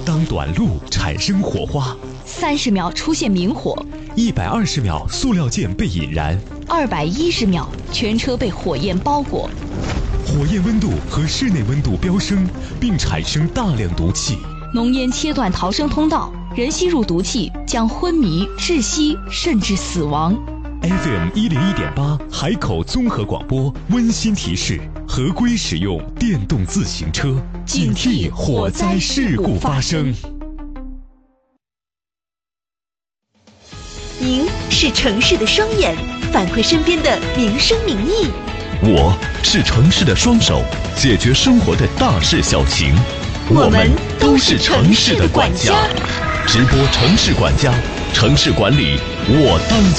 当短路产生火花 ，30秒出现明火 ，120秒塑料件被引燃 ，210秒全车被火焰包裹。 火焰温度和室内温度飙升，并产生大量毒气。 浓烟切断逃生通道，人吸入毒气将昏迷、窒息甚至死亡。 FM 101.8海口综合广播温馨提示：合规使用电动自行车，警惕火灾事故发生。 您是城市的双眼，反馈身边的民生民意； 我是城市的双手，解决生活的大事小情。 我们都是城市的管家。 直播城市管家，城市管理我当家。